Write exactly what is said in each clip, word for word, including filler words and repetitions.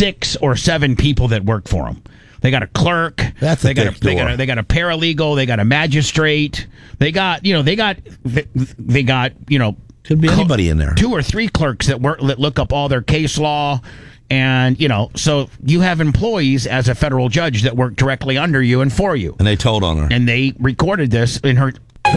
six or seven people that work for them. They got a clerk. That's they a got thick a, they door. got a, they got a paralegal. They got a magistrate. They got you know they got they, they got you know Could be anybody in there. two or three clerks that work that look up all their case law, and you know so you have employees as a federal judge that work directly under you and for you. And they told on her. And they recorded this in her.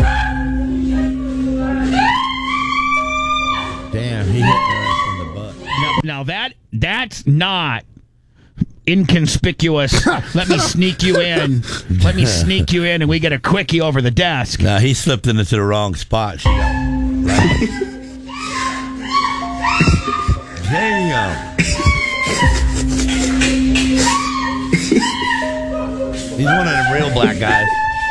Damn, he hit her in the butt. Now, now that that's not inconspicuous. Let me sneak you in. Let me sneak you in, and we get a quickie over the desk. No, he slipped into the wrong spot. She got right. Damn. He's one of them real black guys.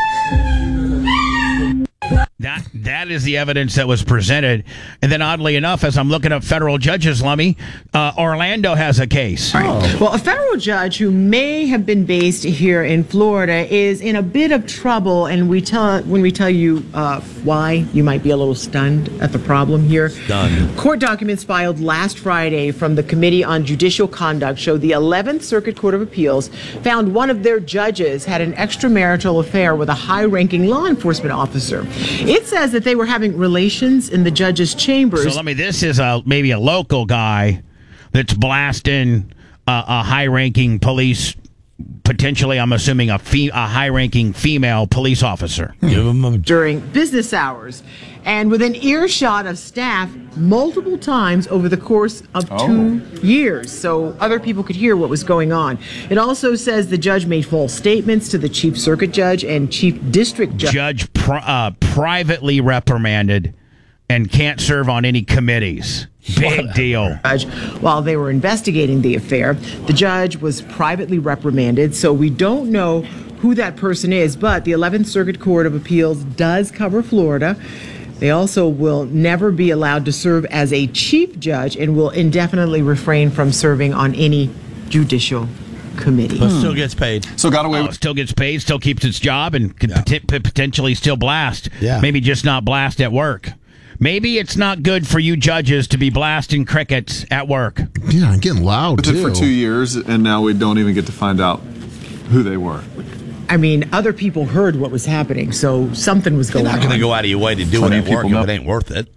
That that is the evidence that was presented, and then oddly enough, as I'm looking up federal judges, Lummy, uh, Orlando has a case. Right. Well, a federal judge who may have been based here in Florida is in a bit of trouble, and we tell when we tell you uh, why, you might be a little stunned at the problem here. Stunned. Court documents filed last Friday from the Committee on Judicial Conduct show the eleventh Circuit Court of Appeals found one of their judges had an extramarital affair with a high-ranking law enforcement officer. It says that they were having relations in the judge's chambers. So let me. This is a maybe a local guy that's blasting uh, a high-ranking police. Potentially, I'm assuming a, fe- a high-ranking female police officer. Give him a. During business hours and within earshot of staff multiple times over the course of Oh. two years, so other people could hear what was going on. It also says the judge made false statements to the chief circuit judge and chief district judge. Judge pri- uh, privately reprimanded and can't serve on any committees. Big deal. Judge, while they were investigating the affair, the judge was privately reprimanded, so we don't know who that person is, but the eleventh Circuit Court of Appeals does cover Florida. They also will never be allowed to serve as a chief judge and will indefinitely refrain from serving on any judicial committee. But still gets paid. So got away Oh, with still gets paid, still keeps its job, and could Yeah. pot- pot- potentially still blast. Yeah. Maybe just not blast at work. Maybe it's not good for you judges to be blasting crickets at work. Yeah, and getting loud, it too. for two years, and now we don't even get to find out who they were. I mean, other people heard what was happening, so something was You're going not on. going to go out of your way to do Plenty it of at work people if know. it ain't worth it.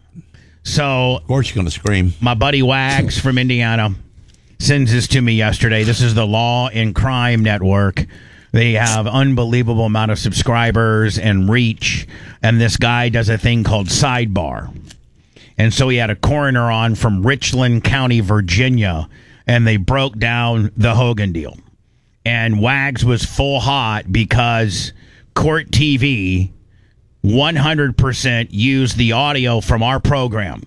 So Of course, you're going to scream. my buddy Wags from Indiana sends this to me yesterday. This is the Law and Crime Network. They have unbelievable amount of subscribers and reach, and this guy does a thing called Sidebar. And so he had a coroner on from Richland County, Virginia, and they broke down the Hogan deal. And Wags was full hot because Court T V one hundred percent used the audio from our program.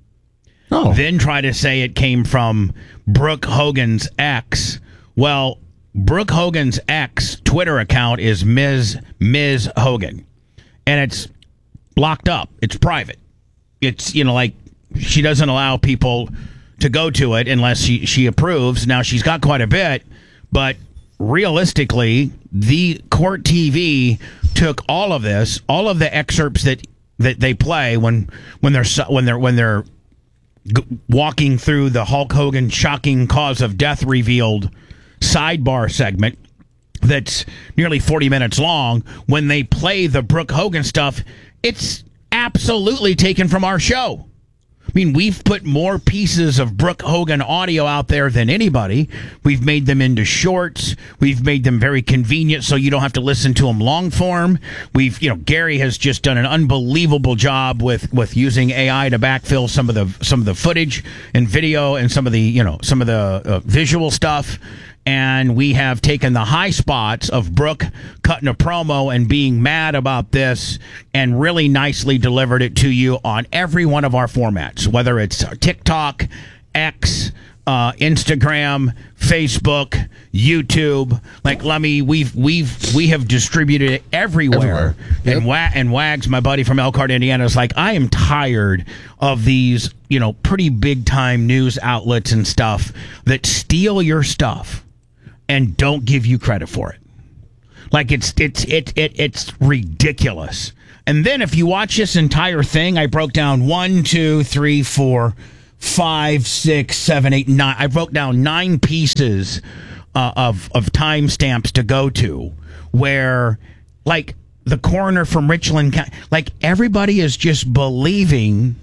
Oh. Then try to say it came from Brooke Hogan's ex. Well, Brooke Hogan's ex Twitter account is Miz Miz Hogan, and it's locked up. It's private. It's, you know, like she doesn't allow people to go to it unless she, she approves. Now, she's got quite a bit, but realistically, the Court T V took all of this, all of the excerpts that, that they play when when they're su- when they're when they're g- walking through the Hulk Hogan shocking cause of death revealed sidebar segment that's nearly forty minutes long. When they play the Brooke Hogan stuff, it's absolutely taken from our show. I mean, we've put more pieces of Brooke Hogan audio out there than anybody. We've made them into shorts. We've made them very convenient so you don't have to listen to them long form. We've, you know, Gary has just done an unbelievable job with, with using A I to backfill some of the some of the footage and video and some of the, you know, some of the uh, visual stuff. And we have taken the high spots of Brooke cutting a promo and being mad about this and really nicely delivered it to you on every one of our formats, whether it's TikTok, X, uh, Instagram, Facebook, YouTube. Like, Lemmy, we've we've we have distributed it everywhere. Everywhere. Yep. And Wa- and Wags, my buddy from Elkhart, Indiana, is like, I am tired of these, you know, pretty big time news outlets and stuff that steal your stuff and don't give you credit for it. Like, it's it's it, it it's ridiculous. And then if you watch this entire thing, I broke down one, two, three, four, five, six, seven, eight, nine. I wrote down nine pieces uh, of of timestamps to go to where, like, the coroner from Richland County, like, everybody is just believing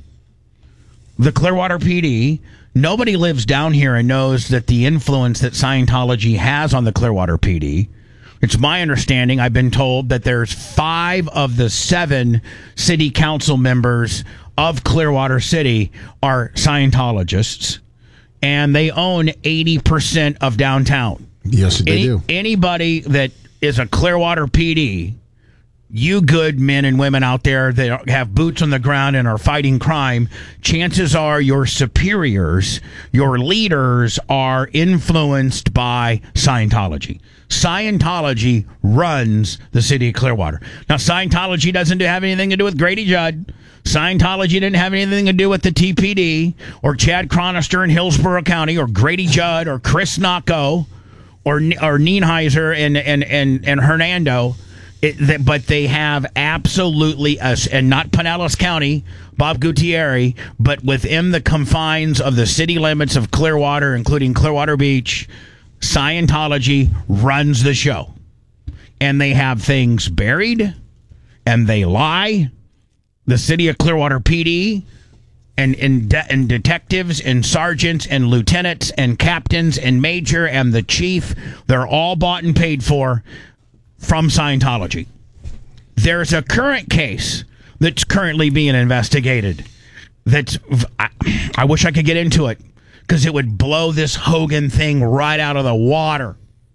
the Clearwater P D. Nobody lives down here and knows that the influence that Scientology has on the Clearwater P D. It's my understanding, I've been told, that there's five of the seven city council members of Clearwater City are Scientologists, and they own eighty percent of downtown. Yes, they Any, do. Anybody that is a Clearwater P D, you good men and women out there that have boots on the ground and are fighting crime, chances are your superiors, your leaders are influenced by Scientology. Scientology runs the city of Clearwater. Now, Scientology doesn't have anything to do with Grady Judd. Scientology didn't have anything to do with the T P D or Chad Chronister in Hillsborough County or Grady Judd or Chris Nocco or or Nienheiser and, and, and, and Hernando. It, that, but they have absolutely us, and not Pinellas County, Bob Gutierrez, but within the confines of the city limits of Clearwater, including Clearwater Beach, Scientology runs the show. And they have things buried, and they lie. The city of Clearwater P D and, and, de- and detectives and sergeants and lieutenants and captains and major and the chief, they're all bought and paid for from Scientology. There's a current case that's currently being investigated. That's I, I wish I could get into it because it would blow this Hogan thing right out of the water.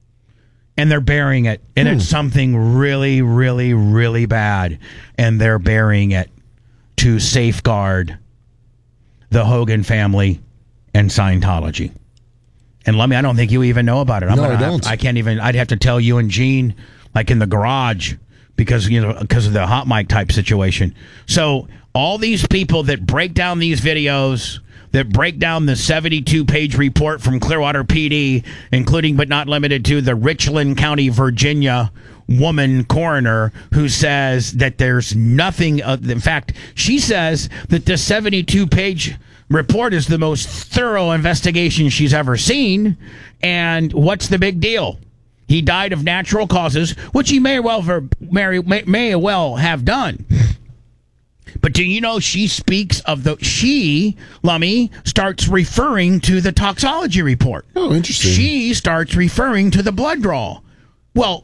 And they're burying it. And Hmm. it's something really, really, really bad. And they're burying it to safeguard the Hogan family and Scientology. And let me, I don't think you even know about it. I'm No, gonna I have- don't. I can't even, I'd have to tell you and Gene, like in the garage, because, you know, because of the hot mic type situation. So all these people that break down these videos, that break down the seventy-two page report from Clearwater P D, including but not limited to the Richland County, Virginia woman coroner who says that there's nothing. Uh, in fact, she says that the seventy-two page report is the most thorough investigation she's ever seen. And what's the big deal? He died of natural causes, which he may well ver- may, may, may well have done. But do you know she speaks of the she Lummy starts referring to the toxology report. Oh, interesting. She starts referring to the blood draw. Well,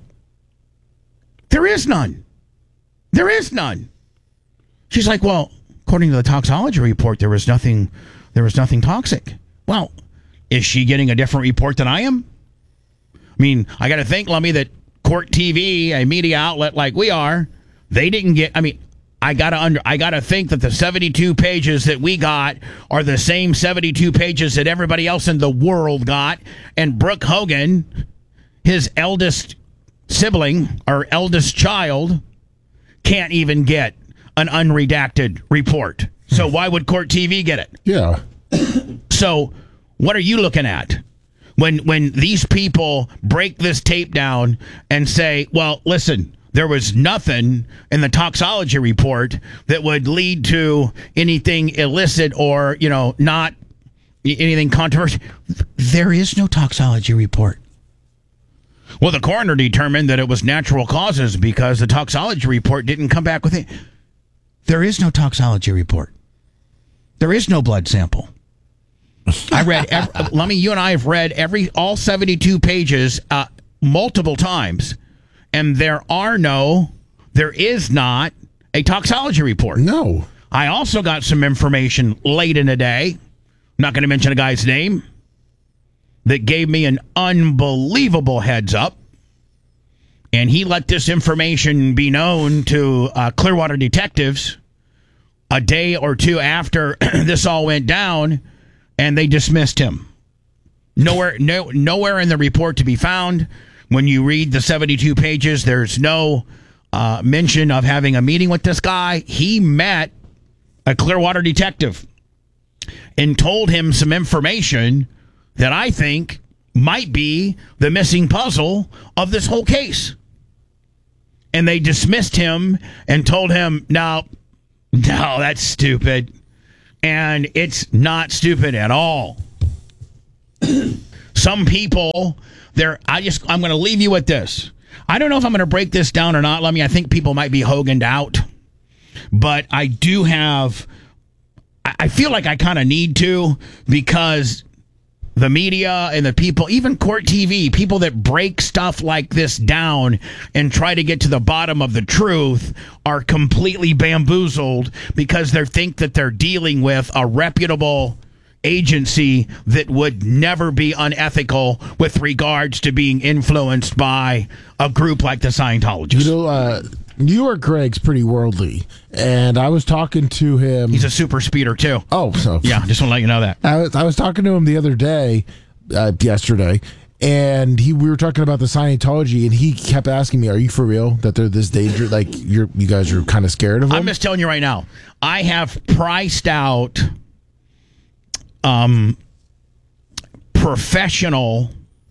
there is none. There is none. She's like, well, according to the toxology report, there was nothing. There was nothing toxic. Well, is she getting a different report than I am? I mean, I got to think, Lummy, that Court T V, a media outlet like we are, they didn't get. I mean, I gotta under. I gotta think that the seventy-two pages that we got are the same seventy-two pages that everybody else in the world got. And Brooke Hogan, his eldest sibling or eldest child, can't even get an unredacted report. So why would Court T V get it? Yeah. So what are you looking at? When when these people break this tape down and say, well, listen, there was nothing in the toxology report that would lead to anything illicit or, you know, not anything controversial. There is no toxology report. Well, the coroner determined that it was natural causes because the toxology report didn't come back with it. There is no toxology report. There is no blood sample. I read, every, Lummy, you and I have read every all seventy-two pages uh, multiple times, and there are no, there is not a toxology report. No. I also got some information late in the day, I'm not going to mention a guy's name, that gave me an unbelievable heads up, and he let this information be known to uh, Clearwater detectives a day or two after this all went down, and they dismissed him. Nowhere, no, nowhere in the report to be found. When you read the seventy-two pages, there's no uh, mention of having a meeting with this guy. He met a Clearwater detective and told him some information that I think might be the missing puzzle of this whole case. And they dismissed him and told him, no, no, that's stupid. And it's not stupid at all. Some people, they're, I just, I'm going to leave you with this. I don't know if I'm going to break this down or not, Lemmy. I think people might be Hoganed out. But I do have, I feel like I kind of need to, because the media and the people, even Court T V, people that break stuff like this down and try to get to the bottom of the truth are completely bamboozled because they think that they're dealing with a reputable agency that would never be unethical with regards to being influenced by a group like the Scientologists. You know, uh, New York Greg's pretty worldly, and I was talking to him. He's a super speeder, too. Oh, so. Yeah, just want to let you know that. I was, I was talking to him the other day, uh, yesterday, and he we were talking about the Scientology, and he kept asking me, "Are you for real that they're this dangerous? Like you're you guys are kind of scared of them?" I'm just telling you right now. I have priced out um, professional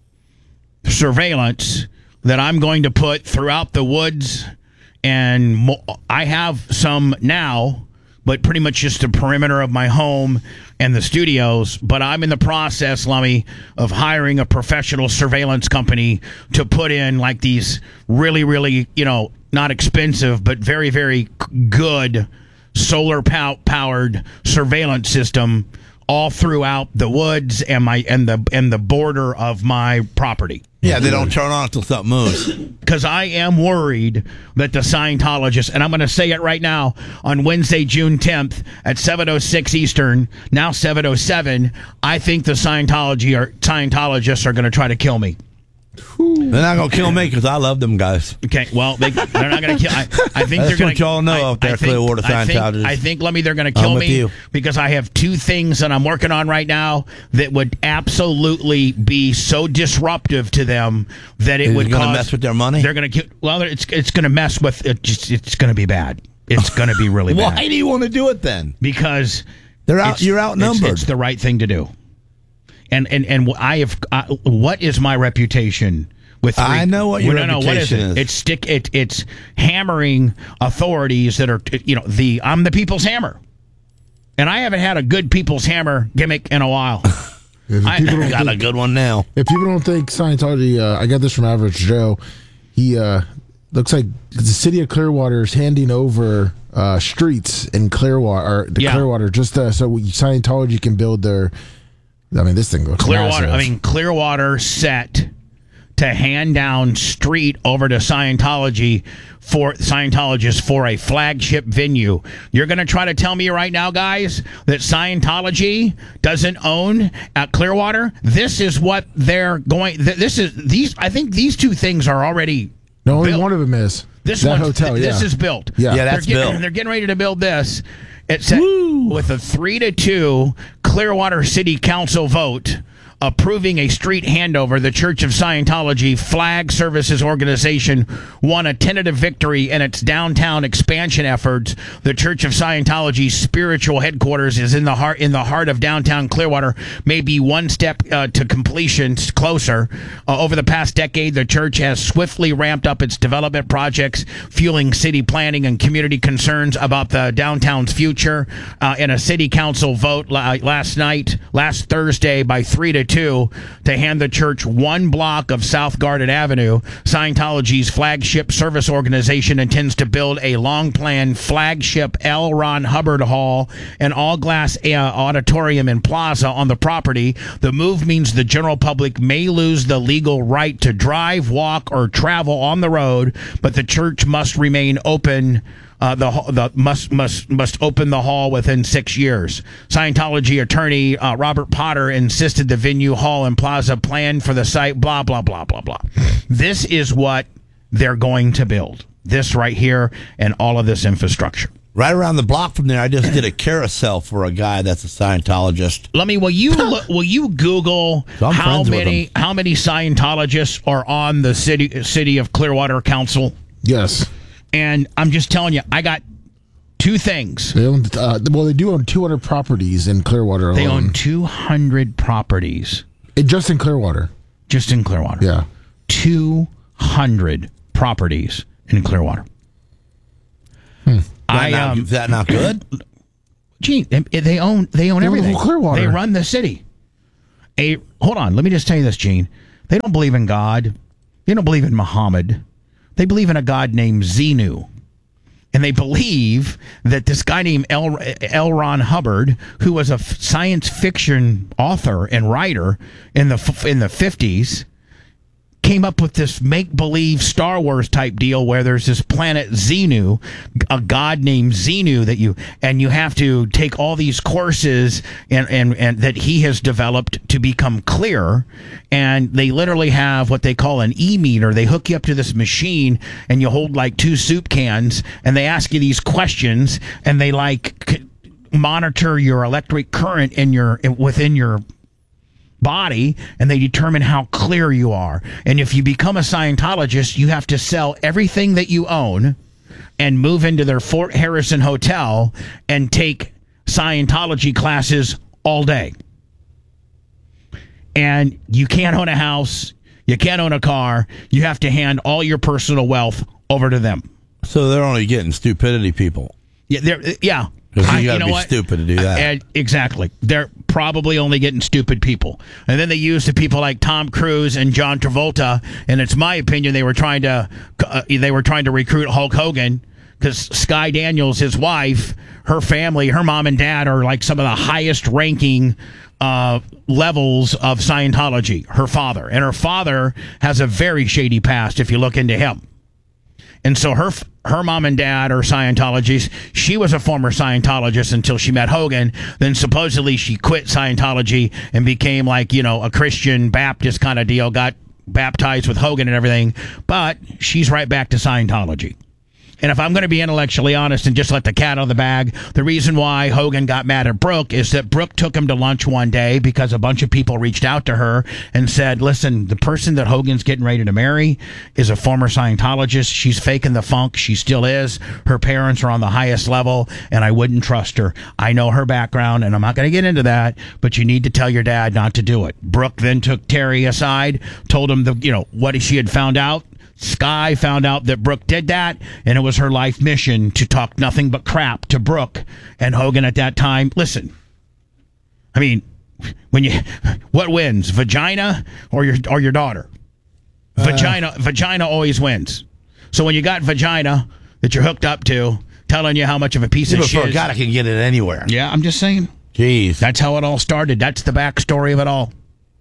surveillance that I'm going to put throughout the woods, and mo- I have some now, but pretty much just the perimeter of my home and the studios. But I'm in the process, Lummy, of hiring a professional surveillance company to put in like these really, really, you know, not expensive, but very, very good solar pow- powered surveillance system all throughout the woods and my and the and the border of my property. Yeah, they don't turn on until something moves. Because I am worried that the Scientologists, and I'm going to say it right now, on Wednesday, June tenth at seven oh six Eastern, now seven oh seven, I think the Scientology or Scientologists are going to try to kill me. They're not going to kill me because I love them guys. Okay, well, they, they're not going to kill. I, I think That's they're going what y'all know out there, Clearwater I think, Scientologists. I think, let me, they're going to kill I'm with me you. because I have two things that I'm working on right now that would absolutely be so disruptive to them that it Is would it gonna cause. mess with their money? They're going to. Well, it's it's going to mess with it. Just, it's going to be bad. It's going to be really bad. Why do you want to do it then? Because They're out. it's- You're outnumbered. It's, it's the right thing to do. And and and I have. Uh, what is my reputation? With re- I know what your no, no, what is reputation it? is. It's stick. It, it's hammering authorities that are. You know, the I'm the people's hammer, and I haven't had a good people's hammer gimmick in a while. If I- people I don't got a think, good one now. if people don't think Scientology, uh, I got this from Average Joe. He uh, looks like the city of Clearwater is handing over uh, streets in Clearwater, or the Yeah. Clearwater, just uh, so Scientology can build their. I mean, this thing looks Clearwater. massive. I mean, Clearwater set to hand down street over to Scientology for Scientologists for a flagship venue. You're going to try to tell me right now, guys, that Scientology doesn't own at Clearwater? This is what they're going. Th- this is these. I think these two things are already. no, only built. one of them is This that one, hotel. th- yeah, this is built. Yeah. Yeah, that's they're getting, built. They're getting ready to build this. It's at, with a three to two Clearwater City Council vote approving a street handover. The Church of Scientology Flag Services Organization won a tentative victory in its downtown expansion efforts. The Church of Scientology's spiritual headquarters is in the heart in the heart of downtown Clearwater, maybe one step uh, to completion closer. Uh, over the past decade, the church has swiftly ramped up its development projects, fueling city planning and community concerns about the downtown's future. Uh, in a city council vote la- last night, last Thursday, by three to two, to hand the church one block of South Garden Avenue, Scientology's flagship service organization intends to build a long-planned flagship L. Ron Hubbard Hall, an all-glass uh, auditorium and plaza on the property. The move means the general public may lose the legal right to drive, walk, or travel on the road, but the church must remain open. Uh, the, the must must must open the hall within six years. Scientology attorney uh, Robert Potter insisted the venue, hall, and plaza planned for the site. Blah blah blah blah blah. This is what they're going to build. This right here and all of this infrastructure. Right around the block from there, I just did a carousel for a guy that's a Scientologist. Let me. Will you look, will you Google So I'm how friends with many him. how many Scientologists are on the city city of Clearwater Council? yes. And I'm just telling you, I got two things. They own, uh, well, they do own two hundred properties in Clearwater They alone. own two hundred properties It- just in Clearwater. just in Clearwater. Yeah. two hundred properties in Clearwater. I That not, um, is that not good? Gene, they own they own They own the everything. whole Clearwater. They run the city. A hold on, let me just tell you this, Gene. They don't believe in God. They don't believe in Muhammad. They believe in a god named Xenu. And they believe that this guy named L. L. Ron Hubbard, who was a f- science fiction author and writer in the f- in the fifties, came up with this make-believe Star Wars type deal where there's this planet Xenu, a god named Xenu that you and you have to take all these courses and, and, and that he has developed to become clear. And they literally have what they call an e-meter. They hook you up to this machine and you hold like two soup cans and they ask you these questions and they like c- monitor your electric current in your within your body, and they determine how clear you are. And if you become a Scientologist, you have to sell everything that you own and move into their Fort Harrison hotel and take Scientology classes all day. And you can't own a house, you can't own a car, you have to hand all your personal wealth over to them. So they're only getting stupidity people. Yeah, they're, yeah. Because I- you got to know be what? stupid to do that. And exactly. They're probably only getting stupid people. And then they use the people like Tom Cruise and John Travolta. And it's my opinion they were trying to uh, they were trying to recruit Hulk Hogan because Sky Daniels, his wife, her family, her mom and dad are like some of the highest ranking uh, levels of Scientology. Her father. And her father has a very shady past if you look into him. And so her her mom and dad are Scientologists. She was a former Scientologist until she met Hogan. Then supposedly she quit Scientology and became like, you know, a Christian Baptist kind of deal, got baptized with Hogan and everything. But she's right back to Scientology. And if I'm going to be intellectually honest and just let the cat out of the bag, the reason why Hogan got mad at Brooke is that Brooke took him to lunch one day because a bunch of people reached out to her and said, listen, the person that Hogan's getting ready to marry is a former Scientologist. She's faking the funk. She still is. Her parents are on the highest level, and I wouldn't trust her. I know her background, and I'm not going to get into that, but you need to tell your dad not to do it. Brooke then took Terry aside, told him the, you know, what she had found out. Sky found out that Brooke did that, and it was her life mission to talk nothing but crap to Brooke. And Hogan at that time, listen, I mean, when you, what wins, vagina or your or your daughter? Uh, vagina, vagina always wins. So when you got vagina that you're hooked up to, telling you how much of a piece Yeah, of but shit. for a guy that can get it anywhere. Yeah, I'm just saying. Jeez. That's how it all started. That's the backstory of it all.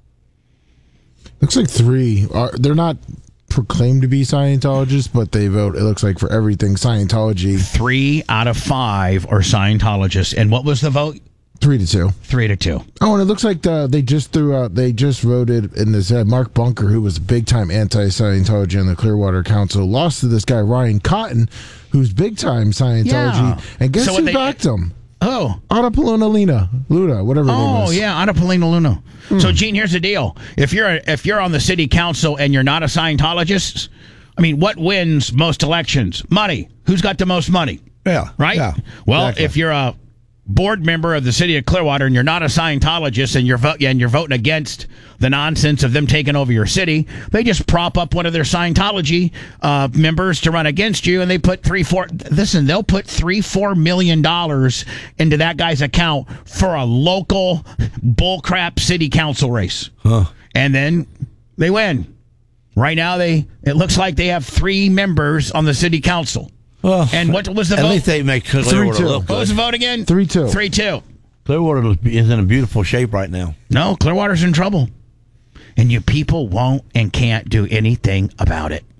Looks like three. Are, they're not proclaimed to be Scientologists, but they vote, it looks like, for everything Scientology. Three out of five are Scientologists. And what was the vote? Three to two. Three to two. Oh, and it looks like the, they just threw out, they just voted in this, uh, Mark Bunker, who was big time anti-Scientology on the Clearwater Council, lost to this guy, Ryan Cotton, who's big time Scientology. Yeah. And guess So who what they- backed him? Oh. Anna Polona Luna, Luna, whatever her name Oh is. yeah, Anna Polina Luna. So Gene, here's the deal: if you're a, if you're on the city council and you're not a Scientologist, I mean, what wins most elections? Money. Who's got the most money? Yeah. Right. Yeah, Well, exactly. if you're a board member of the city of Clearwater and you're not a Scientologist and you're vote and you're voting against the nonsense of them taking over your city, they just prop up one of their Scientology uh, members to run against you, and they put three, four. Listen, they'll put three, four million dollars into that guy's account for a local bullcrap city council race, Huh. and then they win. Right now, they it looks like they have three members on the city council. Well, And what was the at vote? least they make Clearwater two. look What was the good. vote again? Three, two. Three two. Clearwater is in a beautiful shape right now. No, Clearwater's in trouble. And you people won't and can't do anything about it.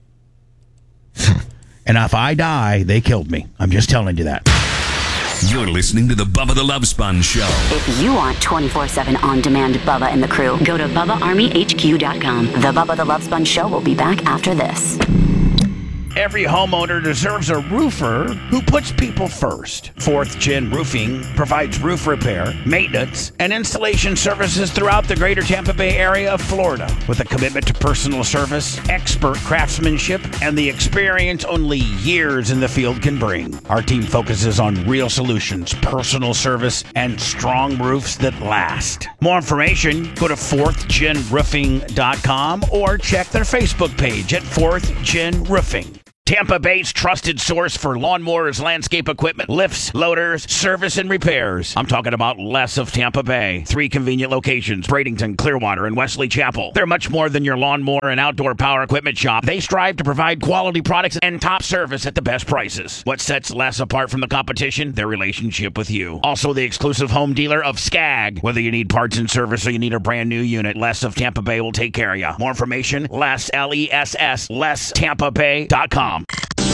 And if I die, they killed me. I'm just telling you that. You're listening to the Bubba the Love Sponge Show. If you want twenty-four seven on-demand Bubba and the crew, go to Bubba Army H Q dot com. The Bubba the Love Sponge Show will be back after this. Every homeowner deserves a roofer who puts people first. Fourth Gen Roofing provides roof repair, maintenance, and installation services throughout the greater Tampa Bay area of Florida. With a commitment to personal service, expert craftsmanship, and the experience only years in the field can bring. Our team focuses on real solutions, personal service, and strong roofs that last. More information, go to fourth gen roofing dot com or check their Facebook page at fourth Gen Roofing. Tampa Bay's trusted source for lawnmowers, landscape equipment, lifts, loaders, service, and repairs. I'm talking about Les of Tampa Bay. Three convenient locations, Bradenton, Clearwater, and Wesley Chapel. They're much more than your lawnmower and outdoor power equipment shop. They strive to provide quality products and top service at the best prices. What sets Les apart from the competition? Their relationship with you. Also the exclusive home dealer of Skag. Whether you need parts and service or you need a brand new unit, Les of Tampa Bay will take care of you. More information, Les, L E S S, les tampa bay dot com.